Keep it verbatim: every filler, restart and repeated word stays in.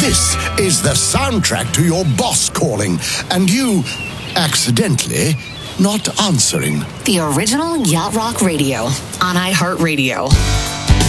This is the soundtrack to your boss calling, and you accidentally not answering. The original Yacht Rock Radio on iHeartRadio.